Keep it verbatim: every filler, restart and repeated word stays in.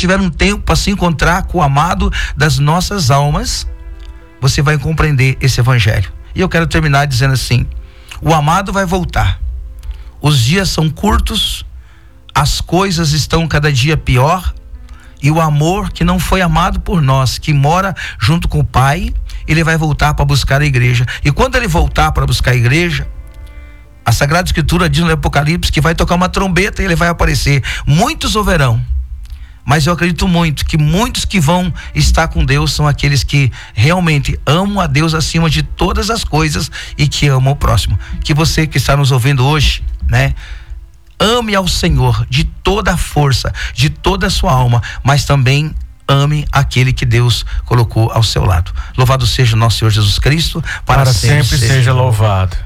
tiver um tempo para se encontrar com o amado das nossas almas, você vai compreender esse evangelho. E eu quero terminar dizendo assim: o amado vai voltar. Os dias são curtos, as coisas estão cada dia pior, e o amor que não foi amado por nós, que mora junto com o Pai, ele vai voltar para buscar a igreja. E quando ele voltar para buscar a igreja, a Sagrada Escritura diz no Apocalipse que vai tocar uma trombeta e ele vai aparecer. Muitos ouvirão, mas eu acredito muito que muitos que vão estar com Deus são aqueles que realmente amam a Deus acima de todas as coisas e que amam o próximo. Que você que está nos ouvindo hoje, né, ame ao Senhor de toda a força, de toda a sua alma, mas também ame aquele que Deus colocou ao seu lado. Louvado seja o nosso Senhor Jesus Cristo, para, para sempre, sempre seja louvado.